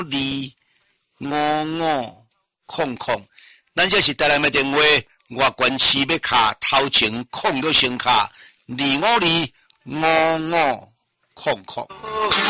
25500，咱这是台南的电话，外关市要卡头前空就先卡2525500。